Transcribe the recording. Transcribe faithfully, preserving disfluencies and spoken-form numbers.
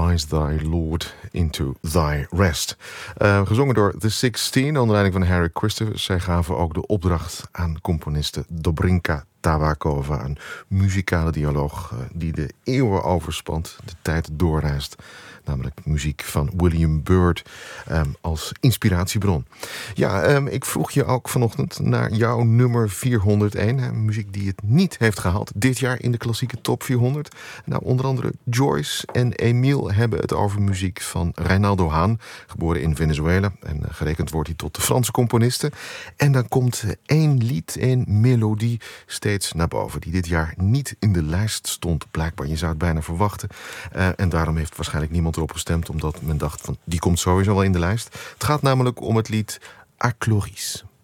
Rise Thy Lord into Thy Rest. Uh, gezongen door The Sixteen onder leiding van Harry Christopher. Zij gaven ook de opdracht aan componiste Dobrinka Tabakova. Een muzikale dialoog uh, die de eeuwen overspant, de tijd doorreist. Namelijk muziek van William Byrd um, als inspiratiebron. Ja, um, ik vroeg je ook vanochtend naar jouw nummer vierhonderdéén. Hè, muziek die het niet heeft gehaald dit jaar in de klassieke top vierhonderd. Nou, onder andere Joyce en Emile hebben het over muziek van Reinaldo Hahn. Geboren in Venezuela en uh, gerekend wordt hij tot de Franse componisten. En dan komt uh, één lied, één melodie steeds naar boven. Die dit jaar niet in de lijst stond, blijkbaar. Je zou het bijna verwachten. Uh, en daarom heeft waarschijnlijk niemand erop gestemd, omdat men dacht van die komt sowieso wel in de lijst. Het gaat namelijk om het lied A Chloris.